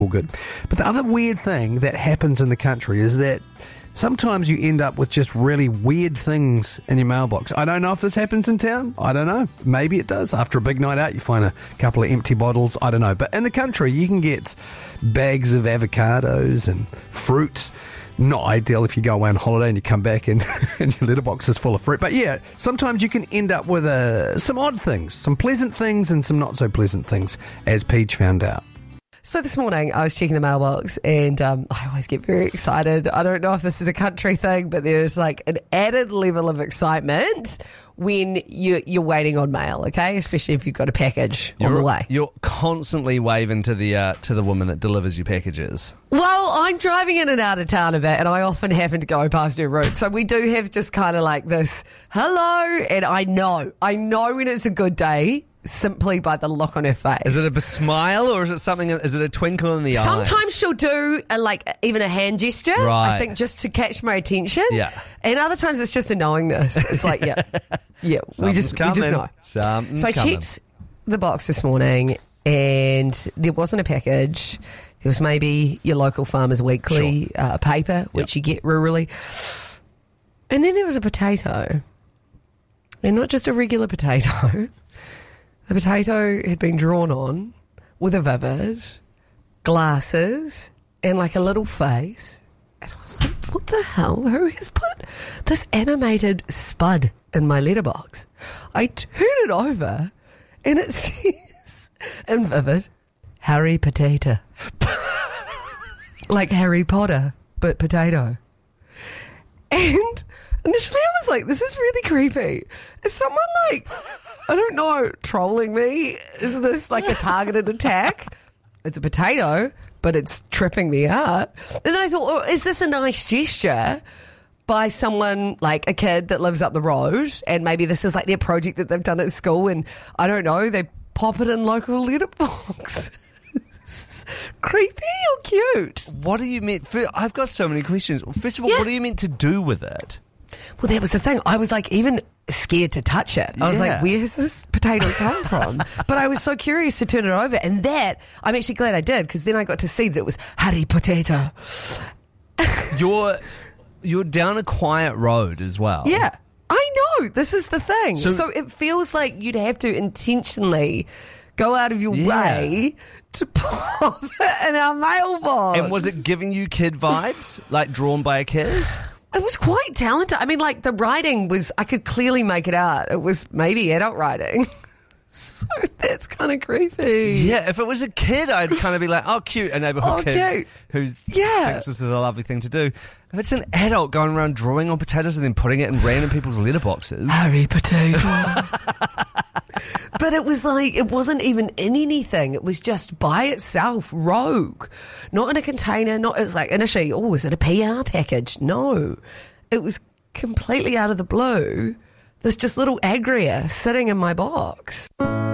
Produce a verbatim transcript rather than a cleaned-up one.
all good. But the other weird thing that happens in the country is that sometimes you end up with just really weird things in your mailbox. I don't know if this happens in town. I don't know. Maybe it does. After a big night out, you find a couple of empty bottles. I don't know. But in the country, you can get bags of avocados and fruit. Not ideal if you go away on holiday and you come back and, and your letterbox is full of fruit. But yeah, sometimes you can end up with uh, some odd things, some pleasant things and some not so pleasant things, as Peach found out. So this morning I was checking the mailbox and um, I always get very excited. I don't know if this is a country thing, but there's like an added level of excitement when you, you're waiting on mail, okay? Especially if you've got a package you're, on the way. You're constantly waving to the uh, to the woman that delivers your packages. Well, I'm driving in and out of town a bit and I often happen to go past her route. So we do have just kind of like this, hello, and I know, I know when it's a good day simply by the look on her face. Is it a smile or is it something, is it a twinkle in the eyes? Sometimes she'll do a, like even a hand gesture, right. I think, just to catch my attention. Yeah. And other times it's just a knowingness. It's like, yeah, yeah, we just, we just know. Something's so I coming. checked the box this morning and there wasn't a package. There was maybe your local Farmers Weekly sure. uh, paper, which yep. you get rurally. And then there was a potato. And not just a regular potato. The potato had been drawn on with a vivid, glasses, and like a little face. And I was like, what the hell? Who has put this animated spud in my letterbox? I turn it over and it says in vivid, Harry Potato. Like Harry Potter, but potato. And initially I was like, this is really creepy. Is someone like, I don't know, trolling me? Is this like a targeted attack? It's a potato, but it's tripping me out. And then I thought, oh, is this a nice gesture by someone, like a kid that lives up the road, and maybe this is like their project that they've done at school, and I don't know, they pop it in local letterbox. Creepy or cute? What do you mean? I've got so many questions. First of all, Yeah. what are you meant to do with it? Well, that was the thing. I was like even scared to touch it. I was Yeah. like, where has this potato come from? But I was so curious to turn it over. And that, I'm actually glad I did, because then I got to see that it was Harry Potato. You're you're down a quiet road as well. Yeah, I know. This is the thing. So- So, it feels like you'd have to intentionally go out of your Yeah. way to pop it in our mailbox. And was it giving you kid vibes, like drawn by a kid? It was quite talented. I mean, like, the writing was, I could clearly make it out. It was maybe adult writing. So that's kind of creepy. Yeah, if it was a kid, I'd kind of be like, oh, cute, a neighbourhood Oh, kid cute. who Yeah. thinks this is a lovely thing to do. If it's an adult going around drawing on potatoes and then putting it in random people's letterboxes. Harry Potato. But it was like, it wasn't even in anything. It was just by itself, rogue. Not in a container. Not, it was like initially, oh, is it a P R package? No. It was completely out of the blue. There's just little agria sitting in my box.